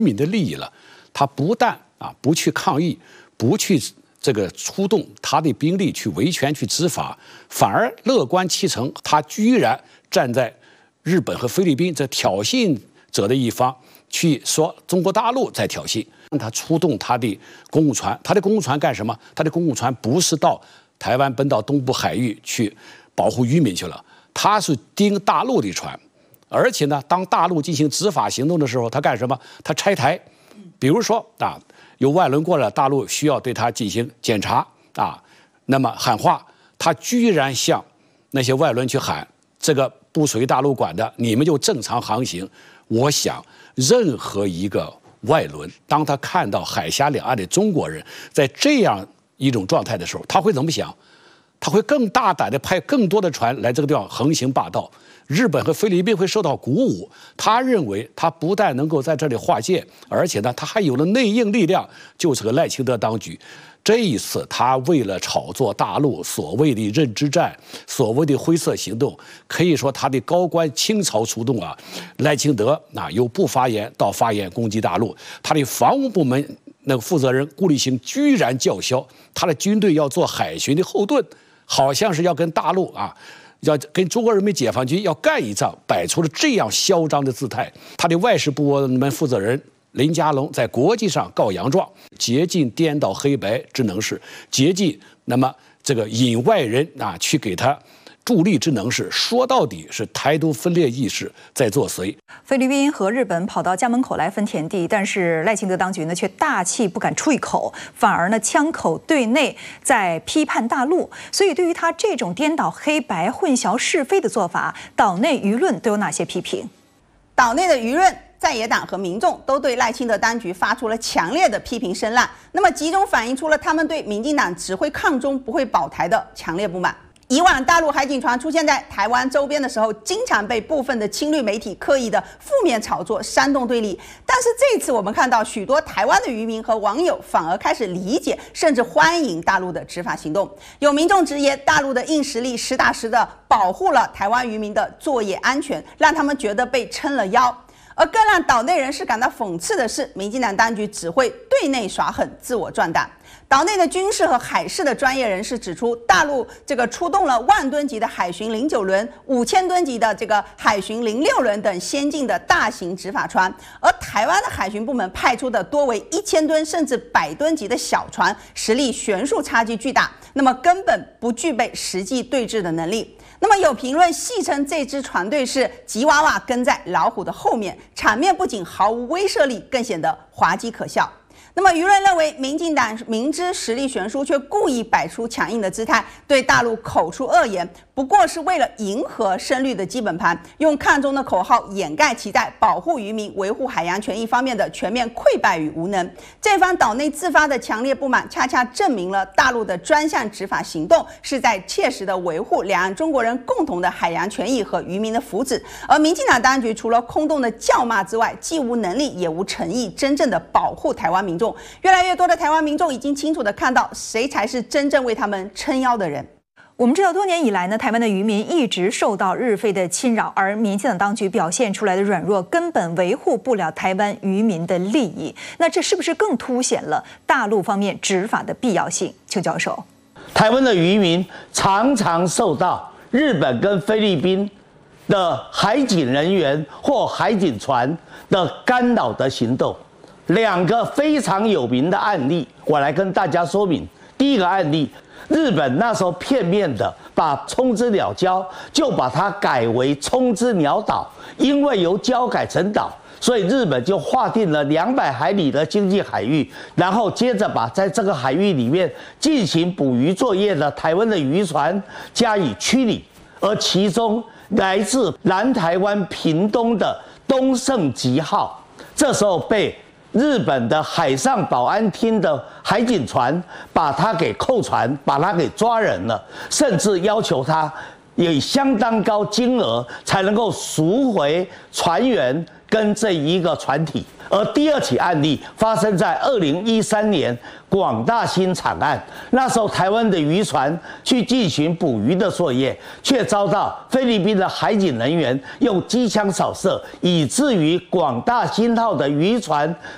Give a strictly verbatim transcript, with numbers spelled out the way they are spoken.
民的利益了。他不但啊不去抗议，不去这个出动他的兵力去维权去执法，反而乐观其成，他居然站在日本和菲律宾这挑衅者的一方，去说中国大陆在挑衅。他出动他的公务船，他的公务船干什么？他的公务船不是到台湾本岛东部海域去保护渔民去了，他是盯大陆的船。而且呢，当大陆进行执法行动的时候，他干什么？他拆台。比如说啊，有外轮过来，大陆需要对他进行检查啊，那么喊话，他居然向那些外轮去喊，这个不属于大陆管的，你们就正常航行。我想，任何一个外轮，当他看到海峡两岸的中国人在这样一种状态的时候，他会怎么想？他会更大胆地派更多的船来这个地方横行霸道。日本和菲律宾会受到鼓舞，他认为他不但能够在这里划界，而且呢，他还有了内应力量，就是个赖清德当局。这一次，他为了炒作大陆所谓的认知战、所谓的灰色行动，可以说他的高官倾巢出动啊。赖清德啊，由不发言到发言攻击大陆，他的防务部门那个负责人顾立新居然叫嚣，他的军队要做海巡的后盾，好像是要跟大陆啊。要跟中国人民解放军要干一仗，摆出了这样嚣张的姿态。他的外事部门负责人林佳龙在国际上告洋状，竭尽颠倒黑白之能事，竭尽那么这个引外人啊去给他助力之能事，说到底是台独分裂意识在作祟。 菲律宾和日本跑到家门口来分田地，但是赖清德当局呢却大气不敢出一口，反而呢枪口对内，在批判大陆。所以对于他这种颠倒黑白、混淆是非的做法，岛内舆论都有哪些批评？ 岛内的舆论，在野党和民众都对赖清德当局发出了强烈的批评声浪，那么集中反映出了他们对民进党只会抗中不会保台的强烈不满。以往大陆海警船出现在台湾周边的时候，经常被部分的亲绿媒体刻意的负面炒作、煽动对立。但是这次我们看到，许多台湾的渔民和网友反而开始理解，甚至欢迎大陆的执法行动。有民众直言，大陆的硬实力实打实的保护了台湾渔民的作业安全，让他们觉得被撑了腰。而更让岛内人士感到讽刺的是，民进党当局只会对内耍狠、自我壮大。岛内的军事和海事的专业人士指出，大陆这个出动了万吨级的海巡零九轮、五千吨级的这个海巡零六轮等先进的大型执法船，而台湾的海巡部门派出的多为一千吨甚至百吨级的小船，实力悬殊差距巨大，那么根本不具备实际对峙的能力。那么有评论戏称这支船队是吉娃娃跟在老虎的后面，场面不仅毫无威慑力，更显得滑稽可笑。那么舆论认为，民进党明知实力悬殊，却故意摆出强硬的姿态，对大陆口出恶言，不过是为了迎合深绿的基本盘，用抗中的口号掩盖其在保护渔民、维护海洋权益方面的全面溃败与无能。这番岛内自发的强烈不满，恰恰证明了大陆的专项执法行动是在切实的维护两岸中国人共同的海洋权益和渔民的福祉。而民进党当局除了空洞的叫骂之外，既无能力也无诚意，真正的保护台湾民众。越来越多的台湾民众已经清楚地看到，谁才是真正为他们撑腰的人。 我们知道，多年以来呢，台湾的渔民一直受到日菲的侵扰，而民进党当局表现出来的软弱，根本维护不了台湾渔民的利益。那这是不是更凸显了大陆方面执法的必要性？邱教授， 台湾的渔民常常受到日本跟菲律宾的海警人员或海警船的干扰的行动。两个非常有名的案例，我来跟大家说明。第一个案例，日本那时候片面的把冲之鸟礁就把它改为冲之鸟岛，因为由礁改成岛，所以日本就划定了两百海里的经济海域，然后接着把在这个海域里面进行捕鱼作业的台湾的渔船加以驱离，而其中来自南台湾屏东的东胜吉号，这时候被日本的海上保安厅的海警船把他给扣船，把他给抓人了，甚至要求他以相当高金额才能够赎回船员跟这一个船体。而第二起案例发生在二零一三年广大兴惨案，那时候台湾的渔船去进行捕鱼的作业，却遭到菲律宾的海警人员用机枪扫射，以至于广大兴号的渔船